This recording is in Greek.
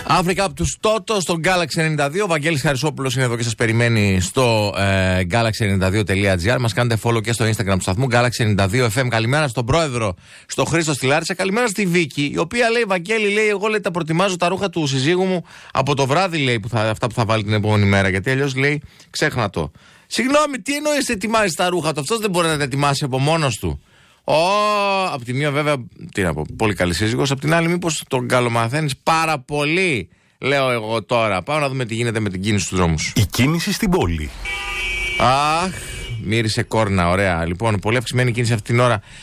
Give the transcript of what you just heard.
Africa από τους Toto στο Galaxy 92. Ο Βαγγέλης Χαρισόπουλος είναι εδώ και σας περιμένει στο galaxy92.gr. Μας κάνετε follow και στο Instagram του σταθμού Galaxy 92 FM. Καλημέρα στον πρόεδρο, στο Χρήστο στη Λάρισα. Καλημέρα στη Βίκη, η οποία λέει: Βαγγέλη, λέει, εγώ λέει, τα προτιμάζω τα ρούχα του συζύγου μου από το βράδυ, λέει, αυτά που θα βάλει την επόμενη μέρα. Γιατί αλλιώς λέει, ξέχνα το. Συγγνώμη, τι εννοείς ετοιμάζει τα ρούχα του? Αυτός δεν μπορεί να τα ετοιμάσει από μόνος του. Απ' τη μία, βέβαια, τι να πω, πολύ καλή σύζυγος. Απ' την άλλη, μήπως τον καλομαθαίνεις πάρα πολύ, λέω εγώ τώρα. Πάμε να δούμε τι γίνεται με την κίνηση στους δρόμους. Η κίνηση στην πόλη. Αχ, μύρισε κόρνα, ωραία. Λοιπόν, πολύ αυξημένη κίνηση αυτή την ώρα